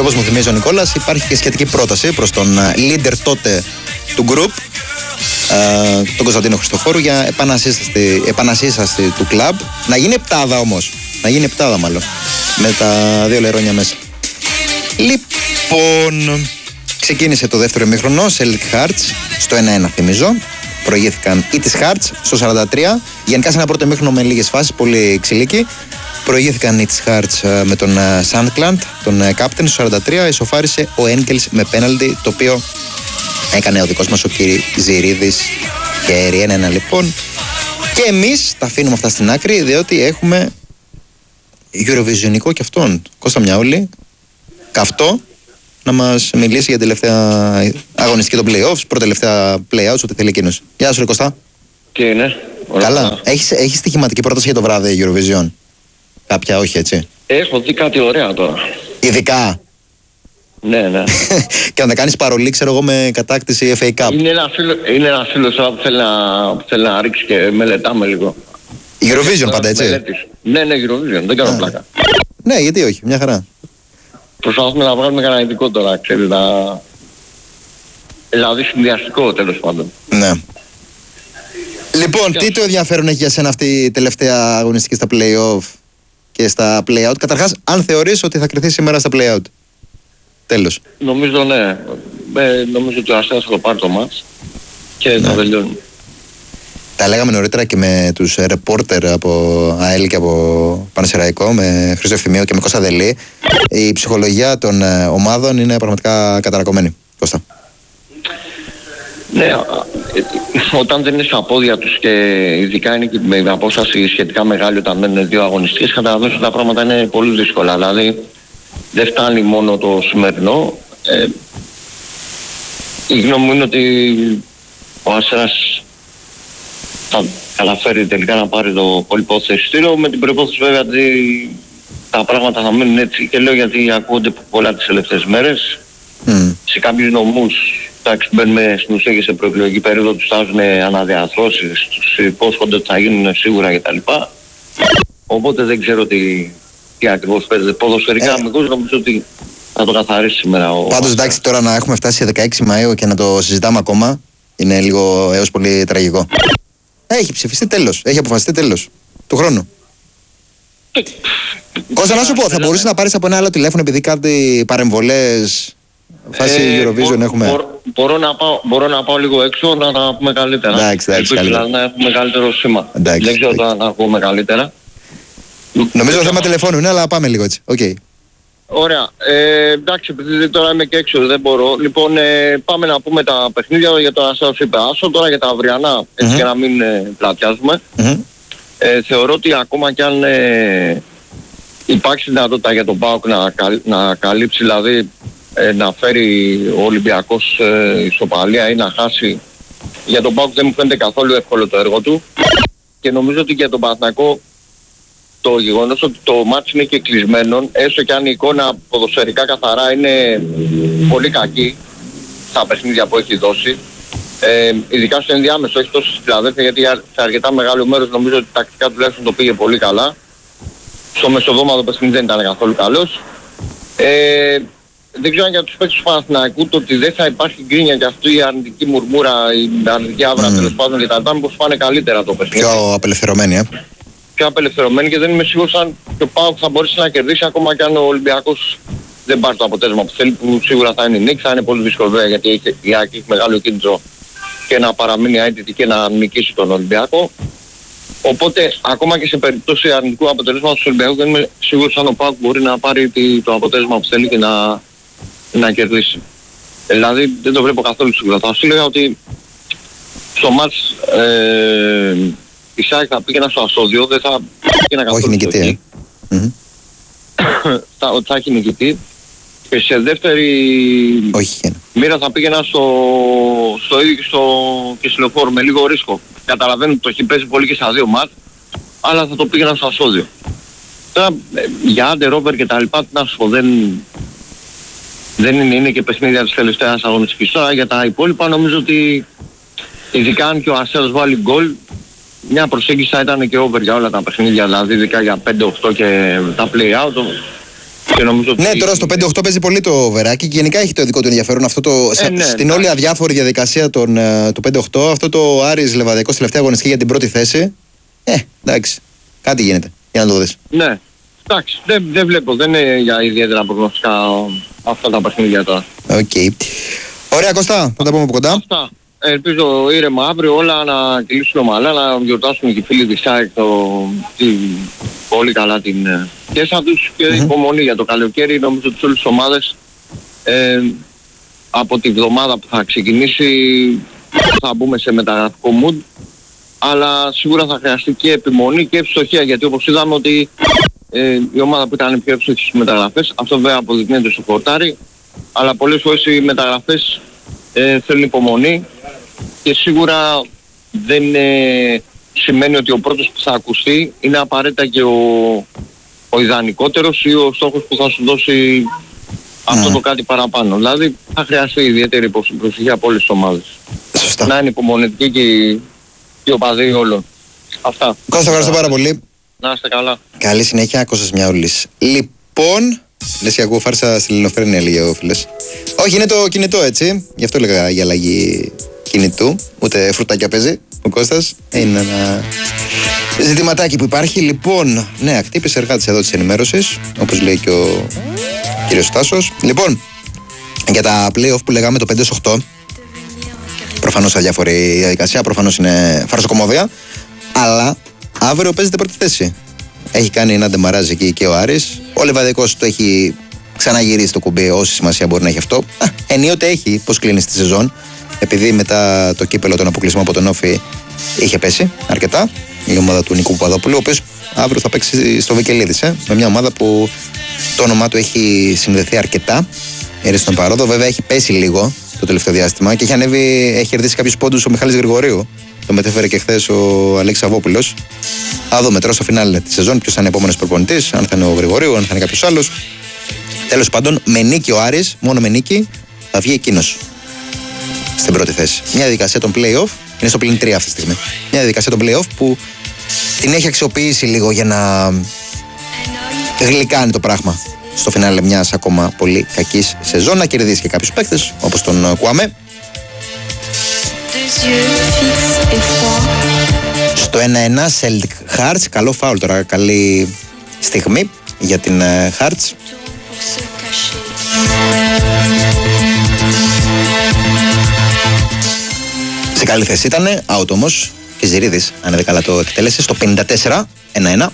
όπως μου θυμίζει ο Νικόλας, υπάρχει και σχετική πρόταση προς τον leader τότε του group, τον Κωνσταντίνο Χριστοφόρου, για επανασύσταση του κλαμπ. Να γίνει επτάδα όμως. Να γίνει επτάδα μάλλον. Με τα 2 λερόνια μέσα. Λοιπόν, ξεκίνησε το δεύτερο ημίχρονο. Celtic Hearts στο 1-1 θυμίζω. Προηγήθηκαν ή τις Hearts στο 43. Γενικά σε ένα πρώτο ημίχρονο με λίγες φάσεις, πολύ ξυλίκι. Προηγήθηκαν οι της Hearts με τον Sandklant, τον captain, στο 43. Ισοφάρισε ο Engels με πέναλτι, το οποίο έκανε ο δικός μας ο κύριος Ζηρίδης. Και 1-1 λοιπόν. Και εμείς τα αφήνουμε αυτά στην άκρη, διότι έχουμε Eurovisionικό και αυτόν. Κώστα Μιαούλη, καυτό, να μας μιλήσει για τελευταία αγωνιστική των play-offs, πρώτα-τελευταία play-outs, ό,τι θέλει εκείνος. Γεια σου ρε Κώστα. Τι είναι? Καλά. Έχεις στοιχηματική πρόταση για το βράδυ Eurovision? Κάποια, όχι έτσι? Έχω δει κάτι ωραία τώρα. Ειδικά? Ναι. Και να τα κάνεις παρολί, ξέρω εγώ, με κατάκτηση FA Cup. Είναι ένα φίλος που θέλει να ρίξει και μελετάμε λίγο. Eurovision πάντα, έτσι? Ναι, Eurovision, δεν κάνω πλάκα. Ναι, γιατί όχι, μια χαρά. Προσπαθούμε να βγάλουμε κανένα ειδικό τώρα, ξέρεις, δηλαδή συνδυαστικό τέλος πάντων. Ναι. Λοιπόν, τι το ενδιαφέρον έχει για σένα αυτή η τελευταία αγωνιστική στα play-off και στα play-out? Καταρχάς, αν θεωρείς ότι θα κρυθεί σήμερα στα play-out. Τέλος. Νομίζω ναι. Νομίζω ότι ο Αστέρας θα το πάρει το μάτς και θα τελειώνει. Τα λέγαμε νωρίτερα και με τους ρεπόρτερ από ΑΕΛ και από Πανσεραϊκό, με Χρήστο Ευθυμίου και με Κώστα Δελή. Η ψυχολογία των ομάδων είναι πραγματικά καταρακωμένη. Κώστα. Ναι, όταν δεν είναι στα πόδια τους και ειδικά είναι και με απόσταση σχετικά μεγάλη όταν μένουν 2 αγωνιστικές, καταλαβαίνεις ότι τα πράγματα είναι πολύ δύσκολα. Δηλαδή δεν φτάνει μόνο το σημερινό. Η γνώμη μου είναι ότι ο Αστέρας θα καταφέρει τελικά να πάρει το πολυπόθετο εισιτήριο, με την προϋπόθεση βέβαια ότι τα πράγματα θα μείνουν έτσι, και λέω γιατί ακούγονται πολλά τις τελευταίες μέρες. Σε κάποιους νομούς, εντάξει, μπαίνουμε στην ουσία και σε προεκλογική περίοδο, τους στάζουν αναδιαρθρώσεις, τους υπόσχονται ότι θα γίνουν σίγουρα κτλ. Οπότε δεν ξέρω τι ακριβώς παίζεται. Ποδοσφαιρικά αμυγός νομίζω ότι θα το καθαρίσει σήμερα ο... Πάντως εντάξει, τώρα να έχουμε φτάσει σε 16 Μαΐου και να το συζητάμε ακόμα είναι λίγο έως πολύ τραγικό. Έχει ψηφιστεί τέλος, έχει αποφασιστεί τέλος του χρόνου. Κώστα, να σου πω, θα μπορούσες να πάρεις από ένα άλλο τηλέφωνο, επειδή κάτι παρεμβολές φάση Eurovision έχουμε? Μπορώ να πάω λίγο έξω να τα πούμε καλύτερα. Εντάξει, καλύτερα. Να έχουμε καλύτερο σήμα. Δεν ξέρω αν θα ακούμε καλύτερα. Νομίζω θέμα τηλεφώνου είναι, αλλά πάμε λίγο έτσι. Okay. Ωραία. Εντάξει, επειδή τώρα είμαι και έξω, δεν μπορώ. Λοιπόν, πάμε να πούμε τα παιχνίδια για το Αστέρας είπε. Άσο τώρα για τα αυριανά, έτσι για να μην πλατιάζουμε. Θεωρώ ότι ακόμα κι αν υπάρξει δυνατότητα για τον ΠΑΟΚ να καλύψει, δηλαδή να φέρει ο Ολυμπιακός ισοπαλία ή να χάσει, για τον ΠΑΟΚ δεν μου φαίνεται καθόλου εύκολο το έργο του. Και νομίζω ότι για τον Παναθηναϊκό το γεγονός ότι το μάτς είναι και κλεισμένο, έστω και αν η εικόνα ποδοσφαιρικά καθαρά είναι πολύ κακή στα παιχνίδια που έχει δώσει, ειδικά στο ενδιάμεσο, όχι τόσο στη Φιλαδέλφια, γιατί σε αρκετά μεγάλο μέρος νομίζω ότι τακτικά τουλάχιστον το πήγε πολύ καλά. Στο μεσοβδόμαδο παιχνίδι δεν ήταν καθόλου καλός. Δεν ξέρω αν για τους παίκτες του Παναθηναϊκού το ότι δεν θα υπάρχει γκρίνια και αυτή η αρνητική μουρμούρα, η αρνητική άβρα τέλος πάντων και τα λοιπά, μήπως πάνε καλύτερα το παιχνίδι. Πιο απελευθερωμένοι, πιο απελευθερωμένοι, και δεν είμαι σίγουρος αν και ο ΠΑΟΚ θα μπορέσει να κερδίσει ακόμα και αν ο Ολυμπιακός δεν πάρει το αποτέλεσμα που θέλει, που σίγουρα θα είναι η νίκη. Θα είναι πολύ δύσκολο βέβαια, γιατί η ΑΕΚ έχει μεγάλο κίνδυνο και να παραμείνει αίτητη και να νικήσει τον Ολυμπιακό. Οπότε ακόμα και σε περίπτωση αρνητικού αποτελέσματος του Ολυμπιακού δεν είμαι σίγουρος αν ο ΠΑΟΚ μπορεί να πάρει το αποτέλεσμα που θέλει και να κερδίσει. Δηλαδή δεν το βλέπω καθόλου σίγουρα. Θα σου λέγα ότι στο μάτς η ΣΑΕΚ θα πήγαινα στο ασώδιο, δεν θα πήγαινα καθόλου. Όχι νικητή, ότι θα έχει νικητή. Και σε δεύτερη μοίρα θα πήγαινα στο ίδιο και στο λεωφόρο με λίγο ρίσκο. Καταλαβαίνω ότι το έχει πέσει πολύ και στα 2 μάτς, αλλά θα το πήγαινα στο ασώδιο. Τώρα για άντερ over και τα λοιπά, να σου πω, δεν είναι και παιχνίδια της τελευταίας αγωνιστικής. Τώρα για τα υπόλοιπα νομίζω ότι ειδικά αν και ο Αστέρας βάλει γκολ, μια προσέγγιση θα ήταν και over για όλα τα παιχνίδια, δηλαδή ειδικά για 5-8 και τα play out. Και νομίζω ναι, τώρα στο 5-8 παίζει πολύ το Βεράκι και γενικά έχει το δικό του ενδιαφέρον αυτό στην όλη αδιάφορη διαδικασία του 5-8. Αυτό το Άρης Λεβαδιακός τελευταία αγωνιστική για την πρώτη θέση. Εντάξει, κάτι γίνεται. Για να το δεις. Ναι, εντάξει, δεν βλέπω, δεν είναι για ιδιαίτερα προγνωστικά αυτά τα παιχνίδια τώρα. Okay. Ωραία Κώστα, θα τα πούμε από κοντά. Αυτά. Ελπίζω ήρεμα αύριο όλα να κυλήσουν ομαλά, να γιορτάσουν και οι φίλοι της ΑΕΚ πολύ καλά την πιέσα τους και υπομονή για το καλοκαίρι. Νομίζω ότι όλες τις ομάδες από τη βδομάδα που θα ξεκινήσει θα μπούμε σε μεταγραφικό mood, αλλά σίγουρα θα χρειαστεί και επιμονή και ευστοχία, γιατί όπως είδαμε ότι η ομάδα που ήταν πιο εύστοχη στις μεταγραφές, αυτό βέβαια αποδεικνύεται στο χορτάρι, αλλά πολλές φορές οι μεταγραφές θέλουν υπομονή και σίγουρα δεν σημαίνει ότι ο πρώτος που θα ακουστεί είναι απαραίτητα και ο ιδανικότερος ή ο στόχος που θα σου δώσει αυτό το κάτι παραπάνω. Δηλαδή θα χρειαστεί ιδιαίτερη προσοχή από όλες τις ομάδες. Σωστά. Να είναι υπομονετικοί και οι οπαδοί όλων. Αυτά. Κώστα, ευχαριστώ πάρα πολύ. Να είστε καλά. Καλή συνέχεια, Κώστας Μιαούλης. Λοιπόν, λες και ακούω φάρσα στη Ελληνοφρένεια, έλεγε ο φίλος. Όχι, είναι το κινητό έτσι. Γι' αυτό έλεγα για αλλαγή κινητού. Ούτε φρουτάκια παίζει ο Κώστας. Είναι ένα ζητηματάκι που υπάρχει. Λοιπόν, ναι, ακτύπησε εργάτης εδώ της ενημέρωσης, όπως λέει και ο κύριος Τάσος. Λοιπόν, για τα play-off που λέγαμε το 5-8, προφανώς αδιάφορη διαδικασία, προφανώς είναι φαρσοκομωδία, αλλά αύριο παίζεται πρώτη θέση. Έχει κάνει ένα ντεμαράζ εκεί και ο Άρης. Ο Λεβαδιακός το έχει ξαναγυρίσει το κουμπί, όση σημασία μπορεί να έχει αυτό. Ενίοτε έχει πώς κλείνει στη σεζόν, επειδή μετά το κύπελο, τον αποκλεισμό από τον Όφη, είχε πέσει αρκετά η ομάδα του Νικού Παπαδόπουλου, ο οποίος αύριο θα παίξει στο Βικελίδης, με μια ομάδα που το όνομά του έχει συνδεθεί αρκετά. Είναι στον παρόδο, βέβαια έχει πέσει λίγο το τελευταίο διάστημα και έχει κερδίσει κάποιους πόντους ο Μιχάλης Γρηγορίου. Το μετέφερε και χθες ο Αλέξης Σαββόπουλος. Θα δούμε τώρα στο φινάλε τη σεζόν ποιος θα είναι επόμενος προπονητής, αν θα είναι ο Γρηγορίου, αν θα είναι κάποιος άλλος. Τέλος πάντων, με νίκη ο Άρης, μόνο με νίκη, θα βγει εκείνος στην πρώτη θέση. Μια διαδικασία των play-off, είναι στο πλήν 3 αυτή τη στιγμή. Μια διαδικασία των play-off που την έχει αξιοποιήσει λίγο για να γλυκάνει το πράγμα στο φινάλε μιας ακόμα πολύ κακής σεζόν, να κερδίσει και κάποιους παίκτες όπως τον Κουαμέ. Στο 1-1 Celtic Hearts, καλό φάουλ τώρα, καλή στιγμή για την Hearts. Σε καλή θέση ήτανε, out όμως και Ζηρίδης, αν δεν καλά το εκτέλεσε, στο 54, 1-1.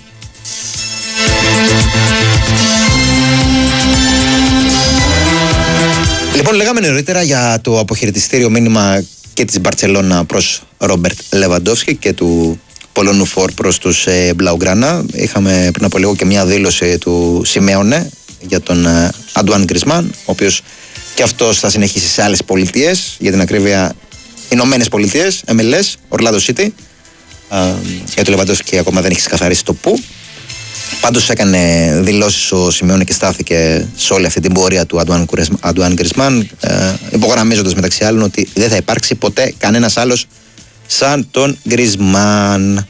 Λοιπόν, λέγαμε νωρίτερα για το αποχαιρετιστήριο μήνυμα και της Μπαρτσελώνα προς Ρόμπερτ Λεβαντόφσκι και του Πολωνού Φορ προς τους Μπλαουγκράνα. Είχαμε πριν από λίγο και μια δήλωση του Σιμέωνε για τον Αντουάν Γκρισμάν, ο οποίος και αυτός θα συνεχίσει σε άλλες πολιτείες, για την ακρίβεια Ηνωμένες Πολιτείες, MLS, Ορλάντο City. Για το Λεβαντόφσκι ακόμα δεν έχει ξεκαθαρίσει το πού. Πάντως έκανε δηλώσεις ο Σιμεώνε και στάθηκε σε όλη αυτή την πορεία του Αντουάν Γκρισμάν, υπογραμμίζοντας μεταξύ άλλων ότι δεν θα υπάρξει ποτέ κανένας άλλος σαν τον Γκρισμάν.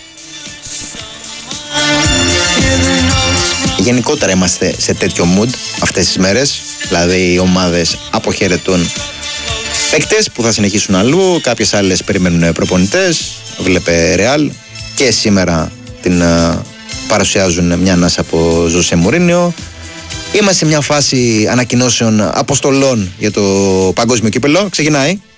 Γενικότερα είμαστε σε τέτοιο mood αυτές τις μέρες, δηλαδή οι ομάδες αποχαιρετούν παίκτες που θα συνεχίσουν αλλού, κάποιες άλλες περιμένουν προπονητές. Βλέπε Ρεάλ και σήμερα την παρουσιάζουν μια ανάσα από Ζωσέ Μουρίνιο. Είμαστε σε μια φάση ανακοινώσεων αποστολών για το παγκόσμιο κύπελο. Ξεκινάει